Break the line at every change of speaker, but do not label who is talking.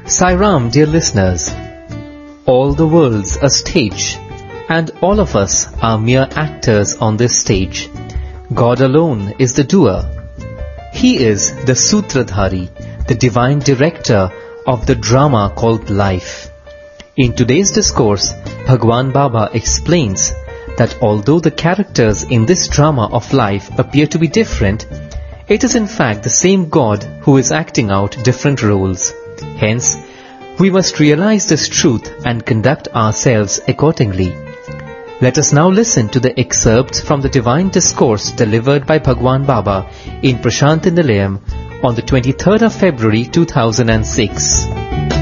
Sai Ram, dear listeners. All the world's a stage, and all of us are mere actors on this stage. God alone is the doer. He is the Sutradhari, the divine director of the drama called life. In today's discourse, Bhagwan Baba explains that although the characters in this drama of life appear to be different, it is in fact the same God who is acting out different roles. Hence, we must realize this truth and conduct ourselves accordingly. Let us now listen to the excerpts from the divine discourse delivered by Bhagwan Baba in Prashanti Nilayam on the 23rd of February 2006.